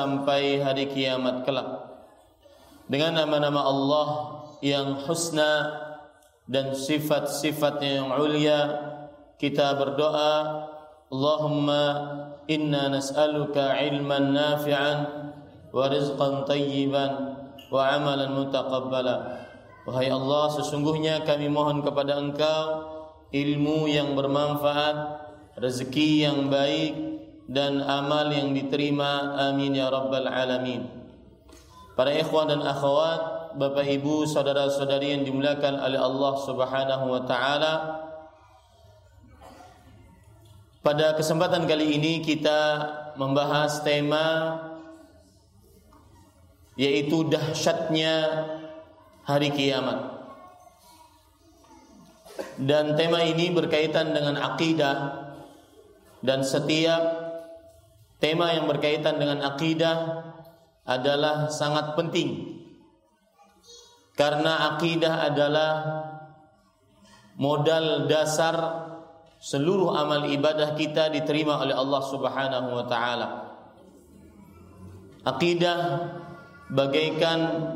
sampai hari kiamat kelak. Dengan nama-nama Allah yang husna dan sifat-sifatnya yang ulia, kita berdoa, Allahumma inna nas'aluka ilman nafi'an wa rizqan tayyiban wa amalan mutaqabbala. Wahai Allah, sesungguhnya kami mohon kepada Engkau ilmu yang bermanfaat, rezeki yang baik, dan amal yang diterima. Amin ya rabbal alamin. Para ikhwan dan akhwat, Bapak Ibu, saudara-saudari yang dimuliakan oleh Allah Subhanahu wa taala, pada kesempatan kali ini kita membahas tema yaitu dahsyatnya hari kiamat. Dan tema ini berkaitan dengan akidah, dan setiap tema yang berkaitan dengan akidah adalah sangat penting, karena akidah adalah modal dasar seluruh amal ibadah kita diterima oleh Allah Subhanahu wa taala. Akidah bagaikan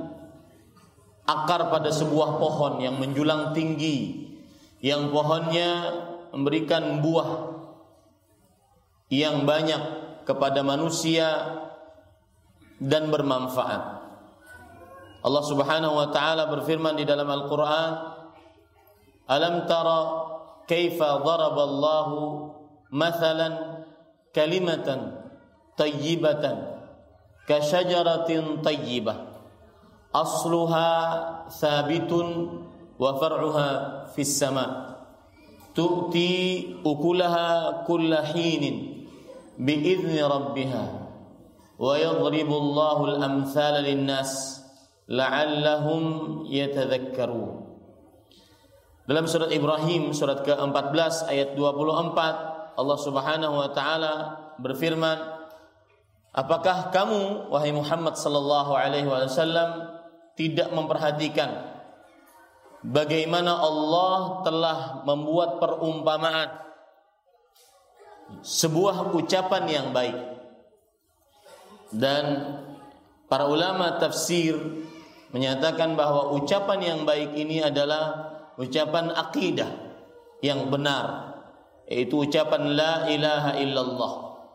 akar pada sebuah pohon yang menjulang tinggi, yang pohonnya memberikan buah yang banyak kepada manusia dan bermanfaat. Allah Subhanahu wa taala berfirman di dalam Al-Qur'an, "Alam tara kaifa daraballahu mathalan kalimatan tayyibatan ka syajaratin tayyibah asluha thabitun wa far'uha fis sama' tu'ti ukulaha kulla hinin bi'izni rabbiha wa yadribullahu al-amthala lin-nas la'allahum yatadhakkarun." Dalam surat Ibrahim surat ke-14 ayat 24, Allah Subhanahu wa taala berfirman, "Apakah kamu wahai Muhammad sallallahu alaihi wasallam tidak memperhatikan bagaimana Allah telah membuat perumpamaan, sebuah ucapan yang baik?" Dan para ulama tafsir menyatakan bahwa ucapan yang baik ini adalah ucapan akidah yang benar, yaitu ucapan la ilaha illallah.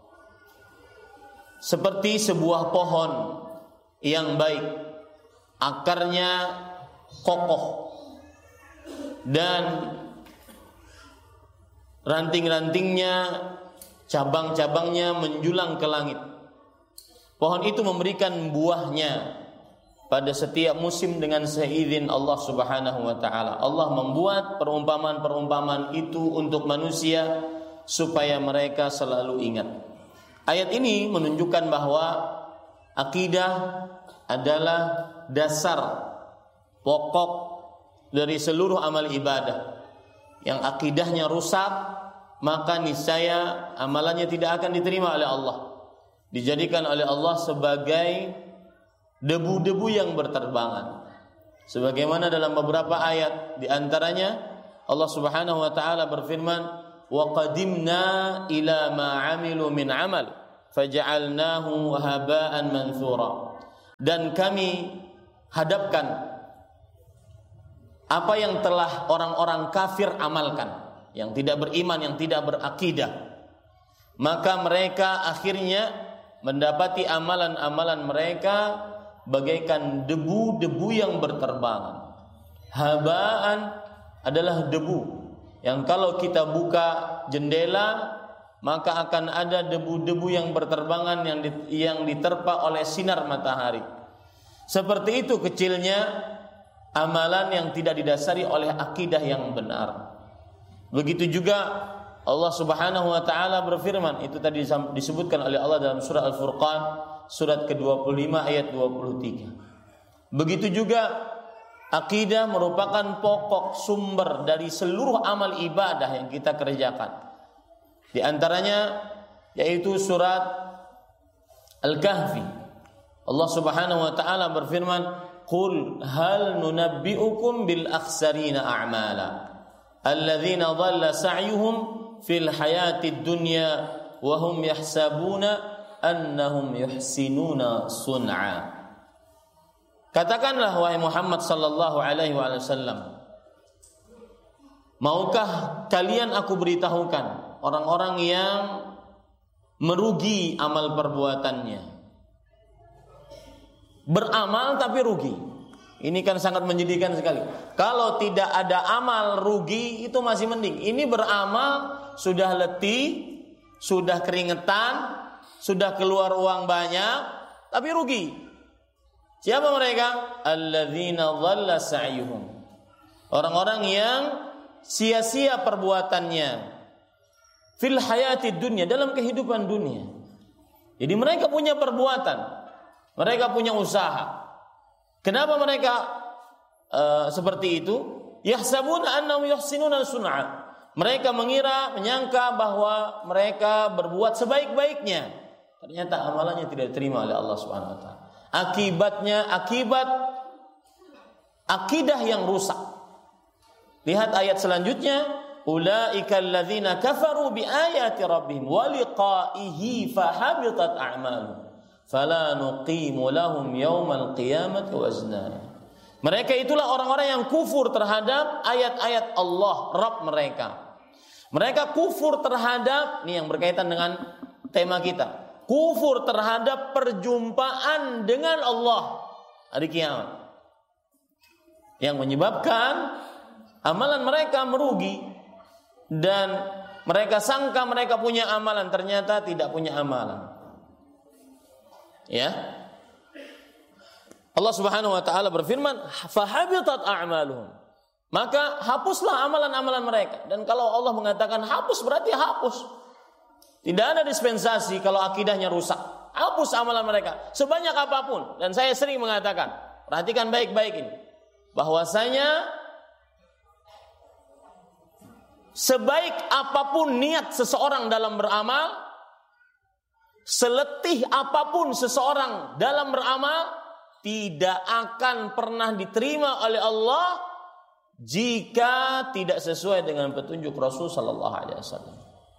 Seperti sebuah pohon yang baik, akarnya kokoh dan ranting-rantingnya, cabang-cabangnya menjulang ke langit. Pohon itu memberikan buahnya pada setiap musim dengan seizin Allah Subhanahu wa taala. Allah membuat perumpamaan-perumpamaan itu untuk manusia supaya mereka selalu ingat. Ayat ini menunjukkan bahwa akidah adalah dasar pokok dari seluruh amal ibadah. Yang akidahnya rusak, maka niscaya amalannya tidak akan diterima oleh Allah. Dijadikan oleh Allah sebagai debu-debu yang berterbangan. Sebagaimana dalam beberapa ayat, di antaranya Allah Subhanahu wa taala berfirman, "Wa qadimna ila ma 'amilu min 'amal faj'alnahu haba'an manthura." Dan kami hadapkan apa yang telah orang-orang kafir amalkan, yang tidak beriman, yang tidak berakidah, maka mereka akhirnya mendapati amalan-amalan mereka bagaikan debu-debu yang berterbangan. Habaan adalah debu yang kalau kita buka jendela maka akan ada debu-debu yang berterbangan yang diterpa oleh sinar matahari. Seperti itu kecilnya amalan yang tidak didasari oleh akidah yang benar. Begitu juga Allah Subhanahu wa taala berfirman, itu tadi disebutkan oleh Allah dalam surah Al-Furqan surat ke-25 ayat 23. Begitu juga akidah merupakan pokok sumber dari seluruh amal ibadah yang kita kerjakan. Di antaranya yaitu surat Al-Kahfi. Allah Subhanahu wa taala berfirman, "Qul hal nunabbi'ukum bil akhsarina a'mala alladzina dhalla sa'yuhum fil hayatid dunya wa hum yahsabuna annahum yuhsinuna sun'a. Katakanlah wahai Muhammad sallallahu alaihi wasallam, maukah kalian aku beritahukan orang-orang yang merugi amal perbuatannya? Beramal tapi rugi. Ini kan sangat menyedihkan sekali. Kalau tidak ada amal rugi itu masih mending. Ini beramal sudah letih, sudah keringetan, sudah keluar uang banyak tapi rugi. Siapa mereka? Alladzina dhalla sa'yuhum. Orang-orang yang sia-sia perbuatannya fil hayatid dunya, dalam kehidupan dunia. Jadi mereka punya perbuatan, mereka punya usaha. Kenapa mereka seperti itu? Yahsabuna annahum yuhsinuna sun'a. Mereka menyangka bahwa mereka berbuat sebaik-baiknya. Ternyata amalannya tidak diterima oleh Allah Subhanahu wa taala. Akibatnya akibat akidah yang rusak. Lihat ayat selanjutnya, ulaika alladzina kafaru biayati rabbihim wa liqa'ihi fahabitat a'maluhum fala nuqimu lahum yaumal qiyamati wazna. Mereka itulah orang-orang yang kufur terhadap ayat-ayat Allah Rabb mereka. Mereka kufur terhadap, ini yang berkaitan dengan tema kita, kufur terhadap perjumpaan dengan Allah hari kiamat, yang menyebabkan amalan mereka merugi. Dan mereka sangka mereka punya amalan, ternyata tidak punya amalan. Ya, Allah Subhanahu wa taala berfirman, fahabitat a'maluhum. Maka hapuslah amalan-amalan mereka. Dan kalau Allah mengatakan hapus, berarti hapus. Tidak ada dispensasi kalau akidahnya rusak. Hapus amalan mereka sebanyak apapun. Dan saya sering mengatakan, perhatikan baik-baik ini, bahwasanya sebaik apapun niat seseorang dalam beramal, seletih apapun seseorang dalam beramal, tidak akan pernah diterima oleh Allah jika tidak sesuai dengan petunjuk Rasul sallallahu alaihi wasallam.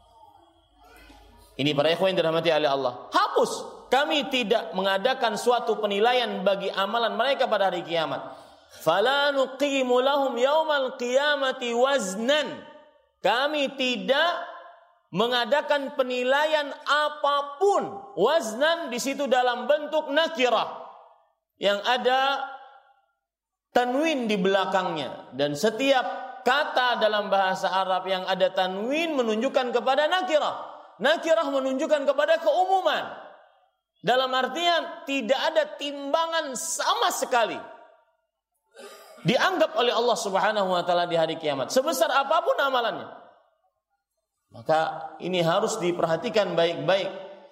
Ini para ikhwan yang dirahmati oleh Allah. Hapus. Kami tidak mengadakan suatu penilaian bagi amalan mereka pada hari kiamat. Fala nuqimu lahum yaumal qiyamati waznan. Kami tidak mengadakan penilaian apapun. Waznan di situ dalam bentuk nakirah yang ada tanwin di belakangnya, dan setiap kata dalam bahasa Arab yang ada tanwin menunjukkan kepada nakirah. Nakirah menunjukkan kepada keumuman. Dalam artian tidak ada timbangan sama sekali dianggap oleh Allah Subhanahu wa taala di hari kiamat, sebesar apapun amalannya. Maka ini harus diperhatikan baik-baik.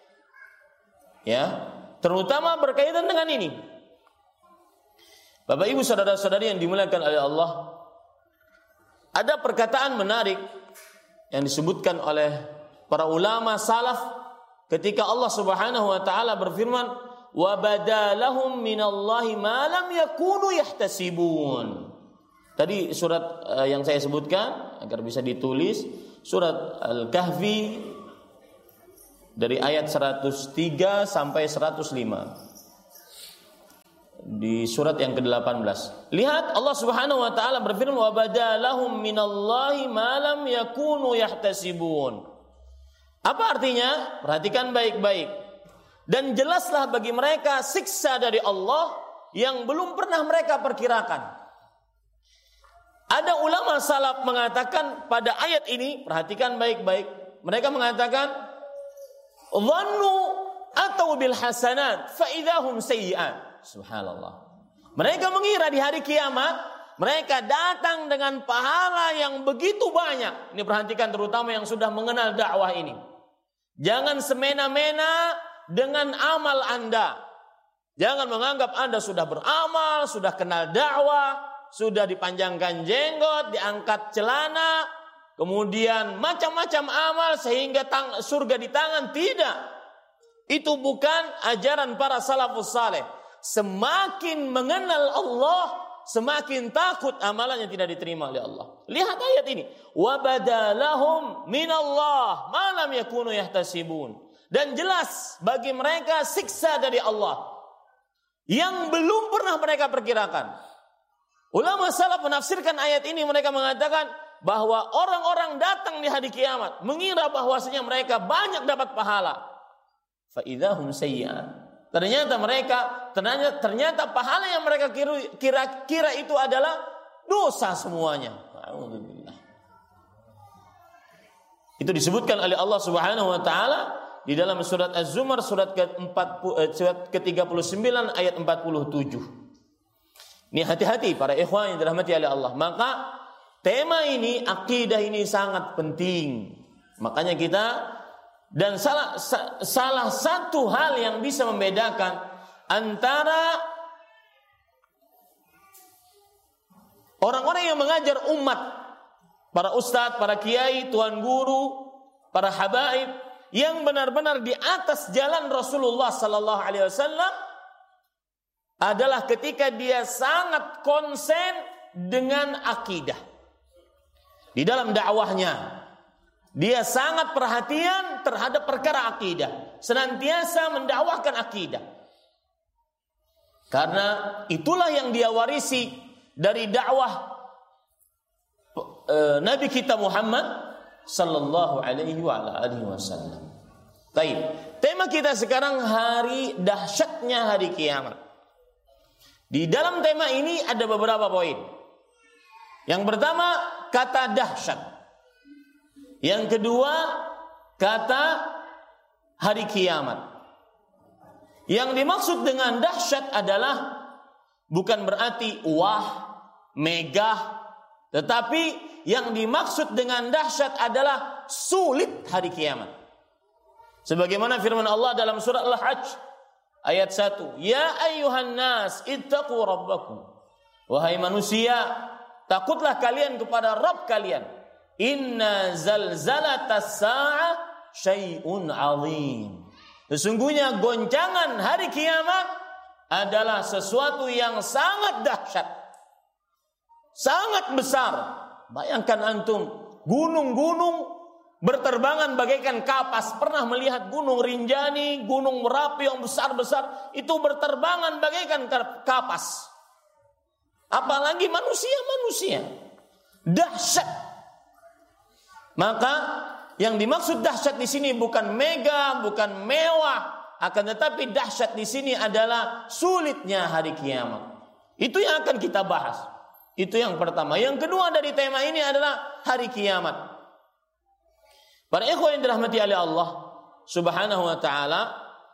Ya, terutama berkaitan dengan ini. Bapak Ibu saudara-saudari yang dimuliakan oleh Allah, ada perkataan menarik yang disebutkan oleh para ulama salaf ketika Allah Subhanahu wa taala berfirman, "Wa badalahum minallahi ma lam yakunu yahtasibun." Tadi surat yang saya sebutkan agar bisa ditulis, surat Al-Kahfi dari ayat 103 sampai 105. Di surat yang ke-18. Lihat Allah Subhanahu wa taala berfirman, "Wa badalahum minallahi ma lam yakunu yahtasibun." Apa artinya? Perhatikan baik-baik. Dan jelaslah bagi mereka siksa dari Allah yang belum pernah mereka perkirakan. Ada ulama salaf mengatakan pada ayat ini, perhatikan baik-baik. Mereka mengatakan, "Dhannu atau bil hasanat fa idahum sayyi'at." Subhanallah. Mereka mengira di hari kiamat mereka datang dengan pahala yang begitu banyak. Ini perhatikan terutama yang sudah mengenal dakwah ini. Jangan semena-mena dengan amal Anda. Jangan menganggap Anda sudah beramal, sudah kenal dakwah, sudah dipanjangkan jenggot, diangkat celana, kemudian macam-macam amal sehingga surga di tangan. Tidak. Itu bukan ajaran para salafus saleh. Semakin mengenal Allah, semakin takut amalannya tidak diterima oleh Allah. Lihat ayat ini. Wa badalahum minallah ma lam yakunu yahtasibun. dan jelas bagi mereka siksa dari Allah yang belum pernah mereka perkirakan. Ulama salaf menafsirkan ayat ini, mereka mengatakan bahwa orang-orang datang di hari kiamat mengira bahwasanya mereka banyak dapat pahala. Fa idzahum sayyi'at. Ternyata pahala yang mereka kira itu adalah dosa semuanya. Itu disebutkan oleh Allah Subhanahu wa taala di dalam surat Az-Zumar surat ke-39 ayat 47. Ini hati-hati para ikhwan yang dirahmati oleh Allah. Maka tema ini, akidah ini sangat penting. Makanya kita, dan salah satu hal yang bisa membedakan antara orang-orang yang mengajar umat, para ustadz, para kiai, tuan guru, para habaib yang benar-benar di atas jalan Rasulullah sallallahu alaihi wasallam adalah ketika dia sangat konsen dengan akidah. Di dalam dakwahnya dia sangat perhatian terhadap perkara akidah, senantiasa mendakwahkan akidah. Karena itulah yang dia warisi dari dakwah Nabi kita Muhammad sallallahu alaihi wasallam. Baik, tema kita sekarang hari dahsyatnya hari kiamat. Di dalam tema ini ada beberapa poin. Yang pertama, kata dahsyat. Yang kedua, kata hari kiamat. Yang dimaksud dengan dahsyat adalah bukan berarti wah, megah, tetapi yang dimaksud dengan dahsyat adalah sulit hari kiamat. Sebagaimana firman Allah dalam surah Al-Hajj ayat 1, "Ya ayyuhan nas ittaqu rabbakum." Wahai manusia, takutlah kalian kepada Rabb kalian. Inna zalzalatas sa'ah syai'un 'azim. Sesungguhnya goncangan hari kiamat adalah sesuatu yang sangat dahsyat, sangat besar. Bayangkan antum, gunung-gunung berterbangan bagaikan kapas. Pernah melihat gunung Rinjani, gunung Merapi yang besar-besar, itu berterbangan bagaikan kapas. Apalagi manusia-manusia. Dahsyat. Maka yang dimaksud dahsyat di sini bukan megah, bukan mewah, akan tetapi dahsyat di sini adalah sulitnya hari kiamat. Itu yang akan kita bahas. Itu yang pertama. Yang kedua dari tema ini adalah hari kiamat. Para ikhwan yang dirahmati oleh Allah Subhanahu wa taala,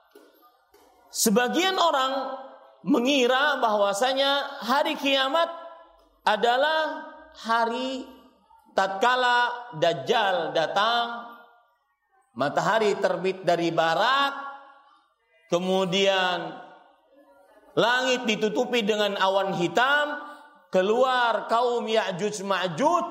sebagian orang mengira bahwasanya hari kiamat adalah hari tatkala Dajjal datang, matahari terbit dari barat, kemudian langit ditutupi dengan awan hitam, keluar kaum Ya'juj Ma'juj,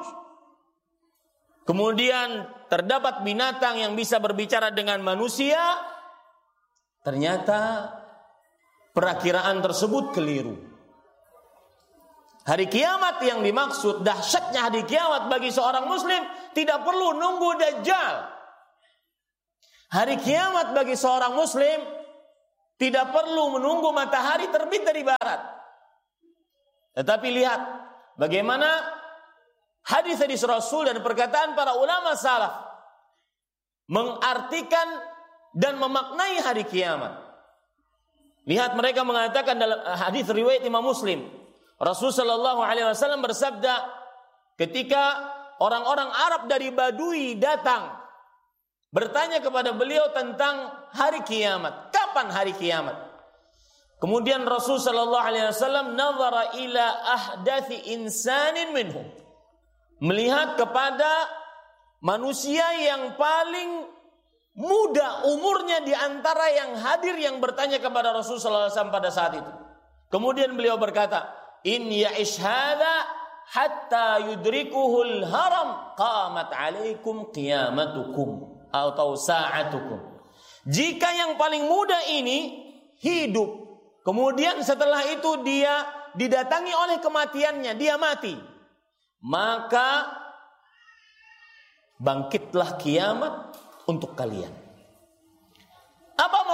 kemudian terdapat binatang yang bisa berbicara dengan manusia. Ternyata perakiraan tersebut keliru. Hari kiamat yang dimaksud, dahsyatnya hari kiamat bagi seorang muslim, tidak perlu nunggu Dajjal. Hari kiamat bagi seorang muslim tidak perlu menunggu matahari terbit dari barat. Tetapi lihat bagaimana hadis-hadis Rasul dan perkataan para ulama salaf mengartikan dan memaknai hari kiamat. Lihat mereka mengatakan dalam hadis riwayat Imam Muslim, Rasul sallallahu alaihi wasallam bersabda ketika orang-orang Arab dari Badui datang bertanya kepada beliau tentang hari kiamat, kapan hari kiamat? Kemudian Rasul sallallahu alaihi wasallam nazara ila ahdathi insanin minhum, melihat kepada manusia yang paling muda umurnya di antara yang hadir yang bertanya kepada Rasul sallallahu alaihi wasallam pada saat itu. Kemudian beliau berkata, "In ya'ish hadha hatta yudrikuhul haram qamat alaikum qiyamatukum atau sa'atukum." Jika yang paling muda ini hidup, kemudian setelah itu dia didatangi oleh kematiannya, dia mati, maka bangkitlah kiamat untuk kalian.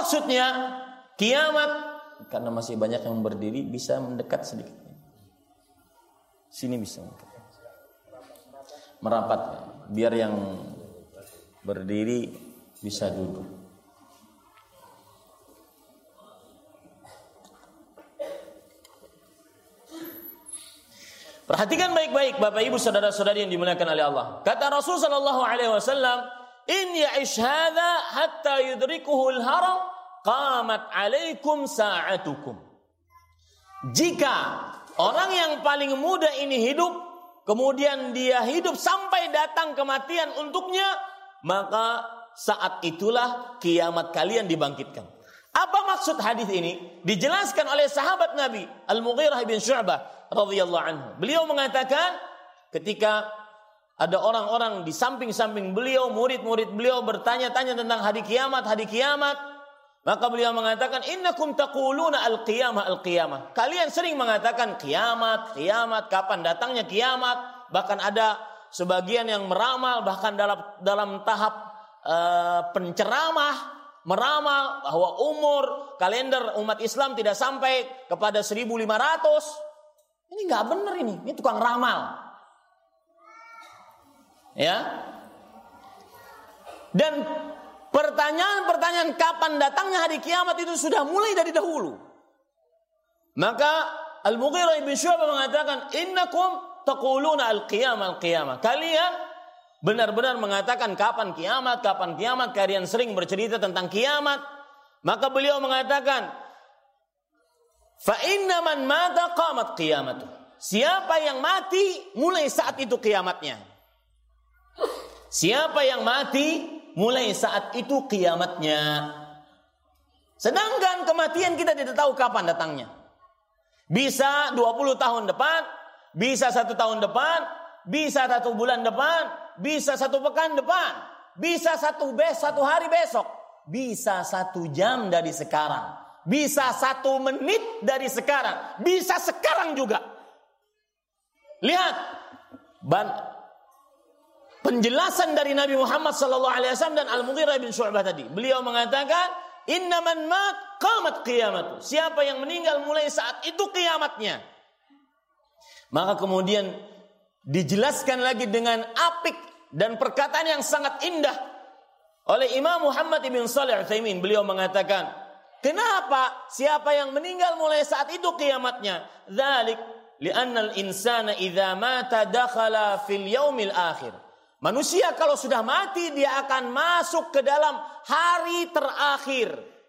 maksudnya? Kiamat. Karena masih banyak yang berdiri, bisa mendekat sedikit. Sini bisa merapat, biar yang berdiri bisa duduk. Perhatikan baik-baik Bapak Ibu saudara-saudari yang dimuliakan oleh Allah. Kata Rasul sallallahu alaihi wasallam, "In ya'ish hadza hatta yudrikuhu al-haram, qamat 'alaikum sa'atukum." Jika orang yang paling muda ini hidup, kemudian dia hidup sampai datang kematian untuknya, maka saat itulah kiamat kalian dibangkitkan. Apa maksud hadis ini? Dijelaskan oleh sahabat Nabi Al-Mughirah bin Syu'bah radhiyallahu anhu. Beliau mengatakan ketika ada orang-orang di samping-samping beliau, murid-murid beliau bertanya-tanya tentang hari kiamat, maka beliau mengatakan, "Innakum taquluna al-qiyamah. Kalian sering mengatakan kiamat, kapan datangnya kiamat? Bahkan ada sebagian yang meramal, bahkan dalam tahap penceramah, meramal bahwa umur kalender umat Islam tidak sampai kepada 1500. Ini nggak benar ini tukang ramal. Ya. Dan pertanyaan kapan datangnya hari kiamat itu sudah mulai dari dahulu. Maka Al-Mughirah bin Syu'bah mengatakan, "Innakum taquluna al-qiyamah. Kalian benar-benar mengatakan kapan kiamat. Kalian sering bercerita tentang kiamat." Maka beliau mengatakan, "Fa inna man mata qamat qiyamatuh." Siapa yang mati, mulai saat itu kiamatnya. Siapa yang mati, mulai saat itu kiamatnya. Sedangkan kematian kita tidak tahu kapan datangnya. Bisa 20 tahun depan, bisa 1 tahun depan, bisa 1 bulan depan, bisa 1 pekan depan, bisa 1 hari besok, bisa 1 jam dari sekarang, bisa 1 menit dari sekarang, bisa sekarang juga. Lihat penjelasan dari Nabi Muhammad SAW dan Al-Mughirah bin Syu'bah tadi. Beliau mengatakan, "Innaman mat qamat qiyamatu." Siapa yang meninggal mulai saat itu kiamatnya. Maka kemudian dijelaskan lagi dengan apik dan perkataan yang sangat indah oleh Imam Muhammad bin Shalih Al-Utsaimin. Beliau mengatakan, kenapa siapa yang meninggal mulai saat itu kiamatnya? Dzalik li'anna al-insana idza mata dakhala fil yaumil akhir. Manusia kalau sudah mati dia akan masuk ke dalam hari terakhir.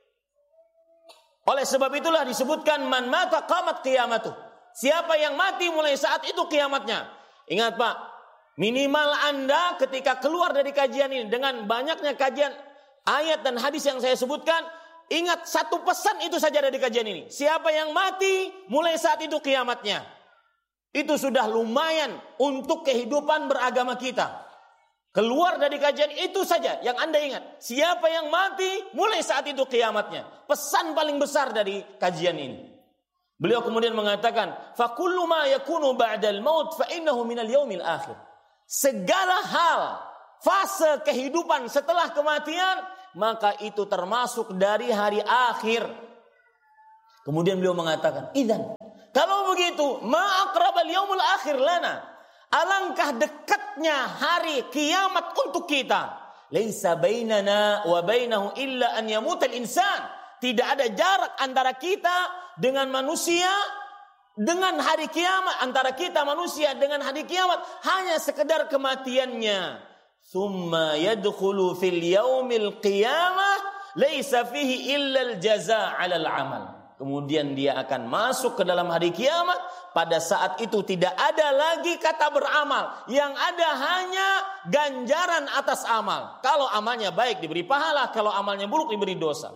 Oleh sebab itulah disebutkan man mata qamat qiyamatuh. Siapa yang mati mulai saat itu kiamatnya. Ingat Pak, minimal Anda ketika keluar dari kajian ini dengan banyaknya kajian ayat dan hadis yang saya sebutkan, ingat 1 pesan itu saja dari kajian ini. Siapa yang mati mulai saat itu kiamatnya. Itu sudah lumayan untuk kehidupan beragama kita. Keluar dari kajian itu saja yang Anda ingat. Siapa yang mati mulai saat itu kiamatnya. Pesan paling besar dari kajian ini. Beliau kemudian mengatakan, "Fa kullu ma yakunu ba'dal maut fa innahu minal yaumil akhir." Segala hal fase kehidupan setelah kematian, maka itu termasuk dari hari akhir. Kemudian beliau mengatakan, "Idzan, kalau begitu, ma aqrabal yaumul akhir lana." Alangkah dekatnya hari kiamat untuk kita. Laisa bainana wa bainahu illa an yamutal insan. Tidak ada jarak antara kita dengan manusia dengan hari kiamat, antara kita manusia dengan hari kiamat hanya sekedar kematiannya. Tsumma yadkhulu fil yaumil qiyamah laisa fihi illa al jazaa 'alal 'amal. Kemudian dia akan masuk ke dalam hari kiamat. Pada saat itu tidak ada lagi kata beramal. Yang ada hanya ganjaran atas amal. Kalau amalnya baik diberi pahala. Kalau amalnya buruk diberi dosa.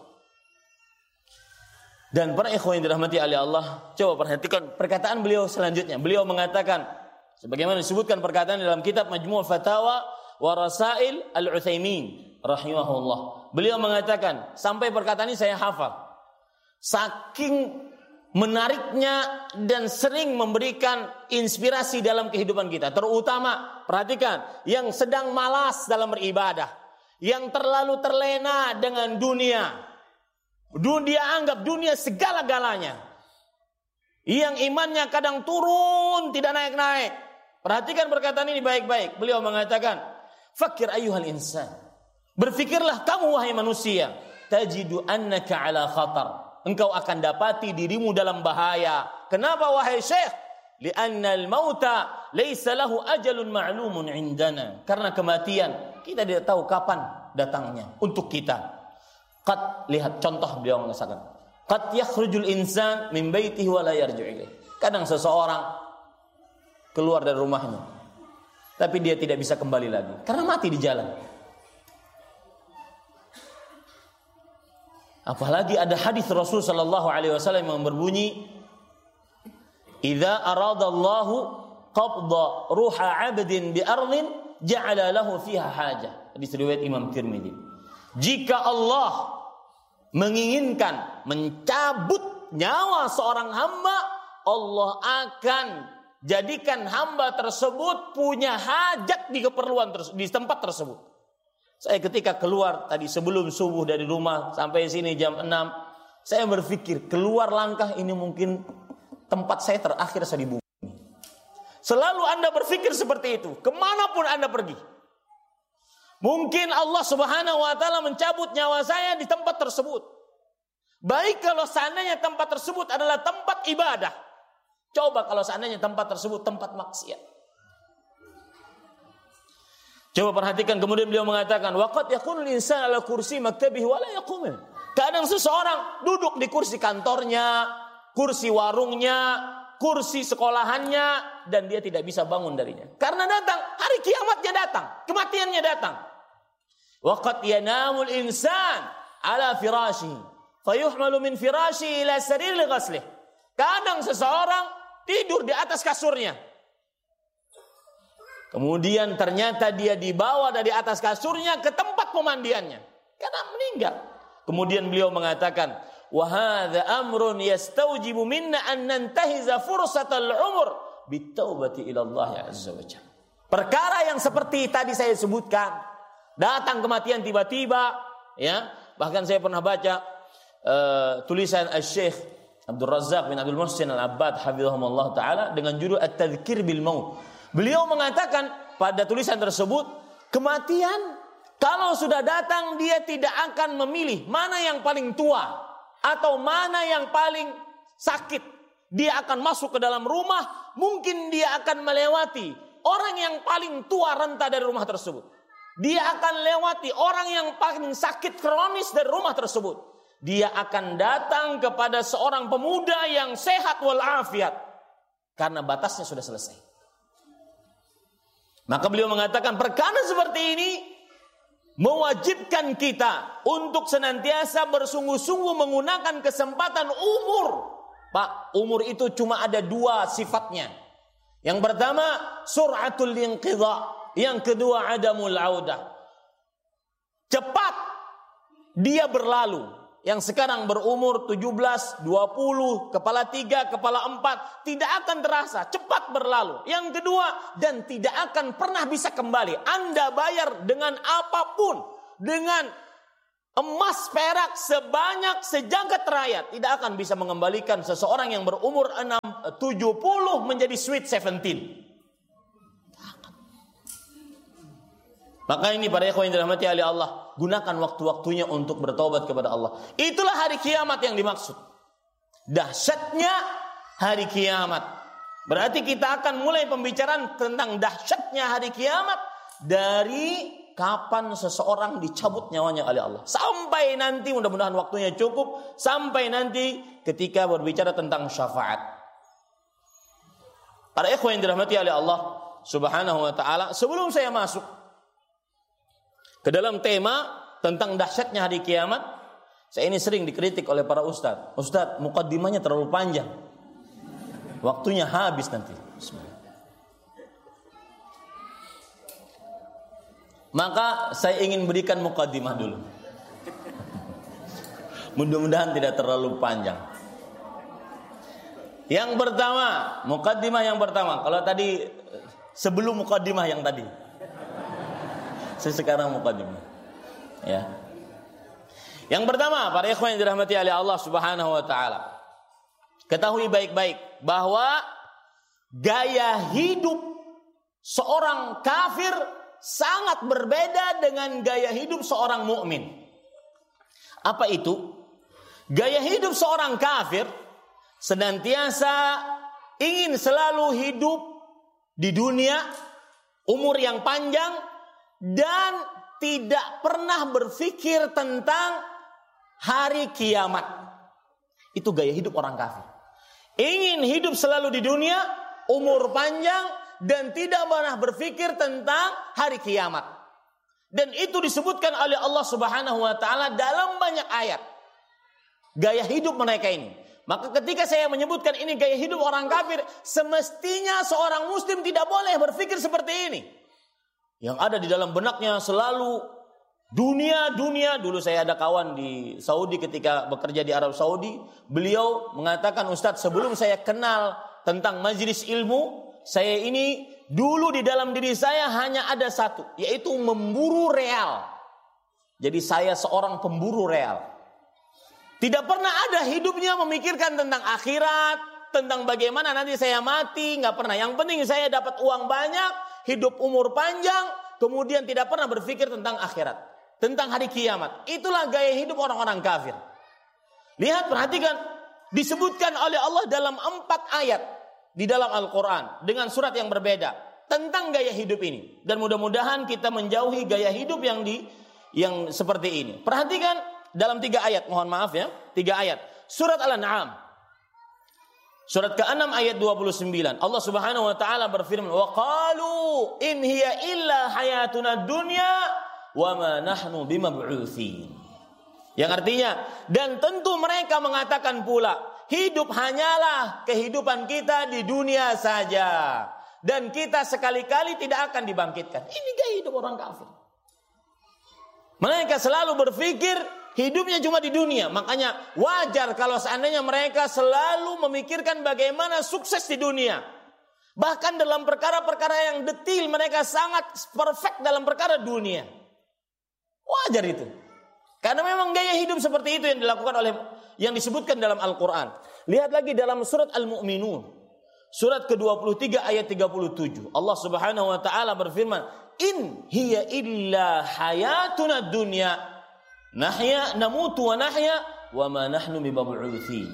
Dan para ikhwan yang dirahmati oleh Allah, coba perhatikan perkataan beliau selanjutnya. Beliau mengatakan, sebagaimana disebutkan perkataan dalam kitab Majmu' Fatawa wa Rasail Al-Utsaimin rahimahullah. Beliau mengatakan, sampai perkataan ini saya hafal. Saking menariknya dan sering memberikan inspirasi dalam kehidupan kita. Terutama, perhatikan, yang sedang malas dalam beribadah. Yang terlalu terlena dengan dunia. Dia anggap dunia segala-galanya. Yang imannya kadang turun, tidak naik-naik. Perhatikan perkataan ini baik-baik. Beliau mengatakan, "Fakir ayyuhal insan." Berfikirlah kamu wahai manusia, tajidu annaka ala khatar. Engkau akan dapati dirimu dalam bahaya. Kenapa wahai Syekh? Li'anna al-mauta laysa lahu ajalun ma'lumun 'indana. Karena kematian kita tidak tahu kapan datangnya untuk kita. Qad, lihat contoh beliau mengatakan, qad yakhrujul insan min baitihi wa la yarji'u ilaih. Kadang seseorang keluar dari rumahnya tapi dia tidak bisa kembali lagi karena mati di jalan. Apalagi ada hadis Rasul sallallahu alaihi wasallam yang berbunyi, "Idza aradallahu qabda ruha 'abdin bi ardin ja'ala lahu fiha hajah." Hadis riwayat Imam Tirmidzi. Jika Allah menginginkan mencabut nyawa seorang hamba, Allah akan jadikan hamba tersebut punya hajat di keperluan di tempat tersebut. Saya ketika keluar tadi sebelum subuh dari rumah sampai sini jam 6, saya berpikir keluar langkah ini mungkin tempat saya terakhir di bumi. Selalu Anda berpikir seperti itu, kemanapun Anda pergi. Mungkin Allah Subhanahu wa ta'ala mencabut nyawa saya di tempat tersebut. Baik kalau seandainya tempat tersebut adalah tempat ibadah. Coba kalau seandainya tempat tersebut tempat maksiat. Coba perhatikan, kemudian beliau mengatakan, waqad yakunul insan ala kursi maktabihi wa la yaqum. Kadang seseorang duduk di kursi kantornya, kursi warungnya, kursi sekolahannya, dan dia tidak bisa bangun darinya. Karena datang, hari kiamatnya datang, kematiannya datang. Waqad yanamul insan ala firashihi, fayuhmalu min firashihi ila sarir li ghaslih. Kadang seseorang tidur di atas kasurnya. Kemudian ternyata dia dibawa dari atas kasurnya ke tempat pemandiannya karena meninggal. Kemudian beliau mengatakan, wa hadza amrun yastawjibu minna an nantahiza fursatal umur bitaubati ila Allah azza wa jalla. Perkara yang seperti tadi saya sebutkan, datang kematian tiba-tiba, ya. Bahkan saya pernah baca tulisan Asy-Syaikh Abdul Razzaq bin Abdul Muhsin Al-Abbad hafizahumullah taala dengan judul At-Tadhkir bil Maut. Beliau mengatakan pada tulisan tersebut, kematian kalau sudah datang dia tidak akan memilih mana yang paling tua atau mana yang paling sakit. Dia akan masuk ke dalam rumah, mungkin dia akan melewati orang yang paling tua renta dari rumah tersebut. Dia akan lewati orang yang paling sakit kronis dari rumah tersebut. Dia akan datang kepada seorang pemuda yang sehat walafiat karena batasnya sudah selesai. Maka beliau mengatakan perkara seperti ini mewajibkan kita untuk senantiasa bersungguh-sungguh menggunakan kesempatan umur. Pak, umur itu cuma ada dua sifatnya. Yang pertama sur'atul inqidha, yang kedua adamul audah. Cepat dia berlalu. Yang sekarang berumur 17, 20, kepala 3, kepala 4 tidak akan terasa, cepat berlalu. Yang kedua, dan tidak akan pernah bisa kembali. Anda bayar dengan apapun, dengan emas perak sebanyak sejagat raya, tidak akan bisa mengembalikan seseorang yang berumur 70 menjadi sweet 17. Maka ini para ikhwan yang dirahmati oleh Allah, gunakan waktu-waktunya untuk bertobat kepada Allah. Itulah hari kiamat yang dimaksud. Dahsyatnya hari kiamat. Berarti kita akan mulai pembicaraan tentang dahsyatnya hari kiamat dari kapan seseorang dicabut nyawanya oleh Allah. Sampai nanti, mudah-mudahan waktunya cukup, sampai nanti ketika berbicara tentang syafaat. Para ikhwan yang dirahmati oleh Allah Subhanahu wa taala, sebelum saya masuk ke dalam tema tentang dahsyatnya hari kiamat, saya ini sering dikritik oleh para ustaz. Ustaz, mukaddimahnya terlalu panjang. Waktunya habis nanti. Maka saya ingin berikan mukaddimah dulu. Mudah-mudahan tidak terlalu panjang. Yang pertama, mukaddimah yang pertama. Kalau tadi sebelum mukaddimah yang tadi. Sekarang mukaddimah. Ya. Yang pertama, para ikhwan yang dirahmati oleh Allah Subhanahu wa taala, ketahui baik-baik bahwa gaya hidup seorang kafir sangat berbeda dengan gaya hidup seorang mukmin. Apa itu? Gaya hidup seorang kafir senantiasa ingin selalu hidup di dunia, umur yang panjang, dan tidak pernah berpikir tentang hari kiamat. Itu gaya hidup orang kafir. Ingin hidup selalu di dunia, umur panjang, dan tidak pernah berpikir tentang hari kiamat. Dan itu disebutkan oleh Allah Subhanahu wa taala dalam banyak ayat. Gaya hidup mereka ini. Maka ketika saya menyebutkan ini gaya hidup orang kafir, semestinya seorang muslim tidak boleh berpikir seperti ini. Yang ada di dalam benaknya selalu dunia. Dulu saya ada kawan di Saudi ketika bekerja di Arab Saudi. Beliau mengatakan, Ustadz, sebelum saya kenal tentang majelis ilmu, saya ini dulu di dalam diri saya hanya ada satu, yaitu memburu real. Jadi saya seorang pemburu real. Tidak pernah ada hidupnya memikirkan tentang akhirat, tentang bagaimana nanti saya mati, nggak pernah. Yang penting saya dapat uang banyak, hidup umur panjang, kemudian tidak pernah berpikir tentang akhirat, tentang hari kiamat. Itulah gaya hidup orang-orang kafir. Lihat, perhatikan, disebutkan oleh Allah dalam 4 ayat di dalam Al-Quran dengan surat yang berbeda tentang gaya hidup ini. Dan mudah-mudahan kita menjauhi gaya hidup yang seperti ini. Perhatikan dalam 3 ayat, mohon maaf ya, 3 ayat. Surat Al-An'am, surat ke-6 ayat 29. Allah Subhanahu wa taala berfirman, "Wa qalu in hiya illa hayatuna dunya wa ma nahnu bimab'utsin." Yang artinya, dan tentu mereka mengatakan pula, hidup hanyalah kehidupan kita di dunia saja, dan kita sekali-kali tidak akan dibangkitkan. Ini gaya hidup orang kafir. Mereka selalu berpikir hidupnya cuma di dunia. Makanya wajar kalau seandainya mereka selalu memikirkan bagaimana sukses di dunia. Bahkan dalam perkara-perkara yang detil mereka sangat perfect dalam perkara dunia. Wajar itu. Karena memang gaya hidup seperti itu yang dilakukan yang disebutkan dalam Al-Quran. Lihat lagi dalam surat Al-Mu'minun, surat ke-23 ayat 37. Allah Subhanahu wa taala berfirman, "In hiya illa hayatuna dunya nahya namutu wa nahya wa ma nahnu bimab'utsin."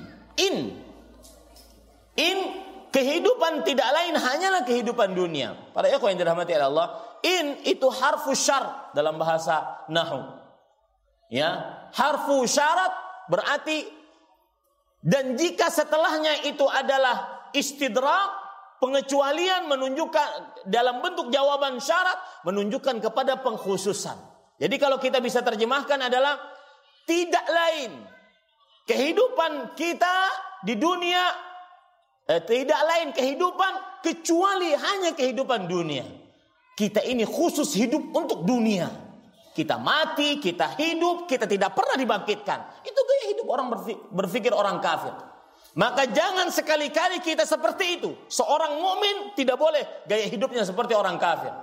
In kehidupan tidak lain hanyalah kehidupan dunia. Para ikhwan yang dirahmati oleh Allah, in itu harfu syar dalam bahasa nahwu. Ya, harfu syarat berarti, dan jika setelahnya itu adalah istidrak, pengecualian, menunjukkan dalam bentuk jawaban syarat, menunjukkan kepada pengkhususan. Jadi kalau kita bisa terjemahkan adalah tidak lain kehidupan kita di dunia, tidak lain kehidupan kecuali hanya kehidupan dunia. Kita ini khusus hidup untuk dunia. Kita mati, kita hidup, kita tidak pernah dibangkitkan. Itu gaya hidup orang berpikir orang kafir. Maka jangan sekali-kali kita seperti itu. Seorang mukmin tidak boleh gaya hidupnya seperti orang kafir.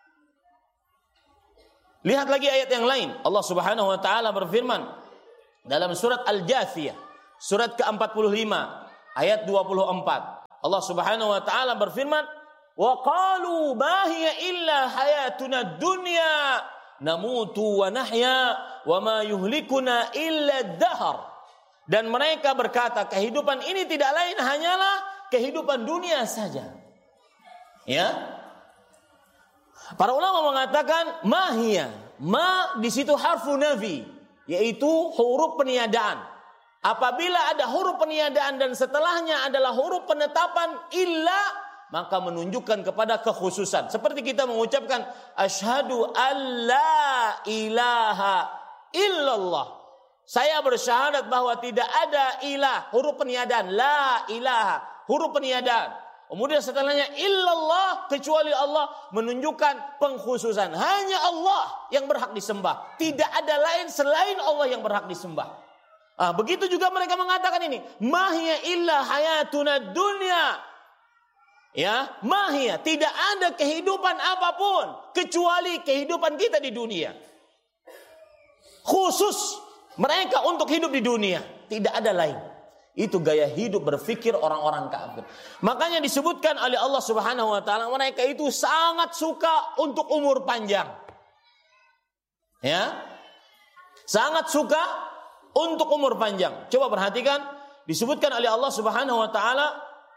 Lihat lagi ayat yang lain. Allah Subhanahu wa taala berfirman dalam surat Al-Jathiyah, surat ke-45 ayat 24. Allah Subhanahu wa taala berfirman, "Wa qalu ma hiya illa hayatuna dunya namutu wa nahya wa ma yuhlikuna illa ad-dahr." Dan mereka berkata, kehidupan ini tidak lain hanyalah kehidupan dunia saja. Ya. Para ulama mengatakan mahiyah. Ma di situ harfu nafi, yaitu huruf peniadaan. Apabila ada huruf peniadaan dan setelahnya adalah huruf penetapan illa, maka menunjukkan kepada kekhususan. Seperti kita mengucapkan asyhadu alla ilaha illallah. Saya bersyahadat bahwa tidak ada ilah, huruf peniadaan, la ilaha, huruf peniadaan. Kemudian setelahnya illallah, kecuali Allah, menunjukkan pengkhususan. Hanya Allah yang berhak disembah. Tidak ada lain selain Allah yang berhak disembah. Begitu juga mereka mengatakan ini, mahya illa hayatuna dunya. Ya, mahya, tidak ada kehidupan apapun kecuali kehidupan kita di dunia. Khusus Mereka untuk hidup di dunia, tidak ada lain. Itu gaya hidup berfikir orang-orang kafir. Makanya disebutkan oleh Allah Subhanahu wa taala, mereka itu sangat suka untuk umur panjang. Ya. Sangat suka untuk umur panjang. Coba perhatikan, disebutkan oleh Allah Subhanahu wa taala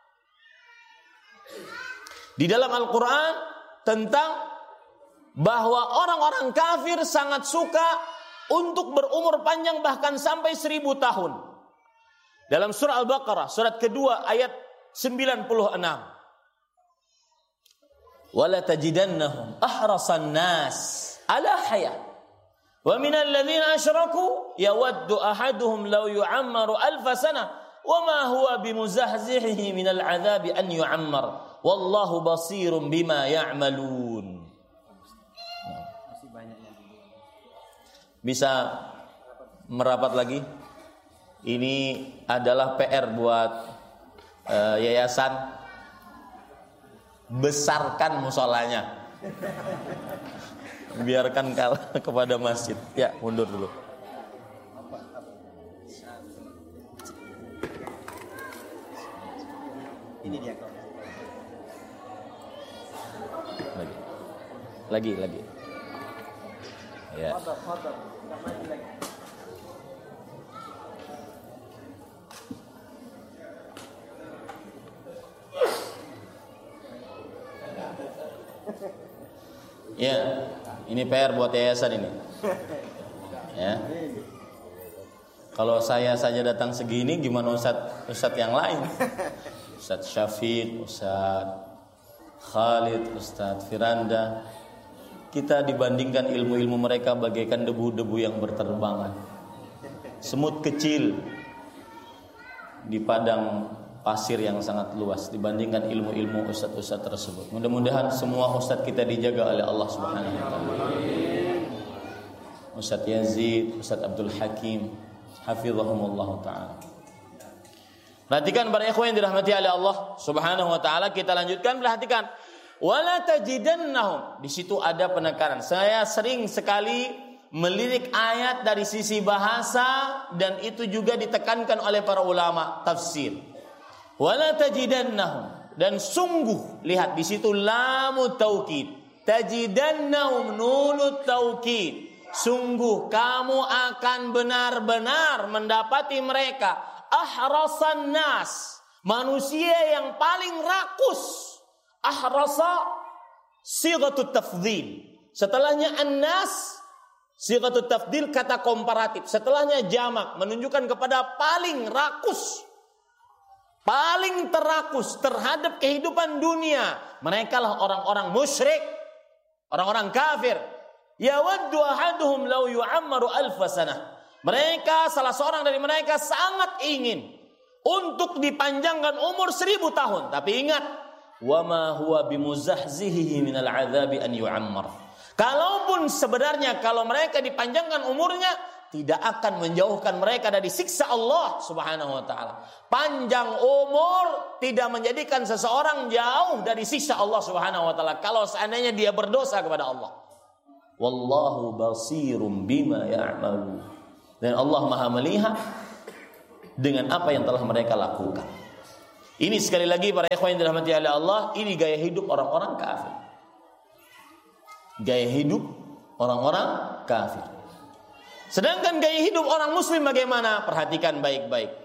di dalam Al-Qur'an tentang bahwa orang-orang kafir sangat suka untuk berumur panjang bahkan sampai 1000 tahun. Dalam surah Al-Baqarah, surat kedua ayat 96. Wala tajidannahum ahrasan nas ala haya. Wa minal ladzina asyraku yawaddu ahaduhum law yu'ammaru alf sanah wa ma huwa bimuzahzihihi minal 'adzabi an yu'ammar wallahu basirun bima ya'malun. Bisa merapat lagi? Ini adalah PR buat yayasan. Besarkan musolanya. Biarkan kalah kepada masjid. Ya, mundur dulu. Ini dia. Lagi. Ya. Ya, ini PR buat yayasan ini. Ya. Kalau saya saja datang segini, gimana Ustadz yang lain? Ustadz Syafiq, Ustadz Khalid, Ustadz Firanda. Kita dibandingkan ilmu-ilmu mereka bagaikan debu-debu yang berterbangan. Semut kecil di padang pasir yang sangat luas dibandingkan ilmu-ilmu ustadz-ustadz tersebut. Mudah-mudahan semua ustadz kita dijaga oleh Allah Subhanahu wa taala. Ustadz Yazid, Ustadz Abdul Hakim, hafizahumullah taala. Perhatikan para ikhwan yang dirahmati oleh Allah Subhanahu wa taala, kita lanjutkan, perhatikan. Wala tajidannahum. Di situ ada penekanan. Saya sering sekali melirik ayat dari sisi bahasa dan itu juga ditekankan oleh para ulama tafsir. Wala tajidannahum, dan sungguh, lihat di situ lamut taukid, tajidannahum nunut taukid, sungguh kamu akan benar-benar mendapati mereka ahrasan nas, manusia yang paling rakus. Ahrasa sighatut tafdhil, setelahnya annas sighatut tafdhil, kata komparatif, setelahnya jamak menunjukkan kepada paling rakus, paling terakus terhadap kehidupan dunia. Mereka lah orang-orang musyrik, orang-orang kafir. Yawaddu ahaduhum law yu'ammaru alf sanah. Mereka, salah seorang dari mereka sangat ingin untuk dipanjangkan umur 1000 tahun. Tapi ingat, wa ma huwa bimuzahzihi minal 'adzabi an yu'ammar. Kalaupun sebenarnya kalau mereka dipanjangkan umurnya, tidak akan menjauhkan mereka dari siksa Allah Subhanahu wa taala. Panjang umur tidak menjadikan seseorang jauh dari siksa Allah Subhanahu wa taala kalau seandainya dia berdosa kepada Allah. Wallahu basirum bima ya'malu. Dan Allah Maha melihat dengan apa yang telah mereka lakukan. Ini sekali lagi para ikhwan yang dirahmati oleh Allah, ini gaya hidup orang-orang kafir. Gaya hidup orang-orang kafir. Sedangkan gaya hidup orang muslim bagaimana? Perhatikan baik-baik.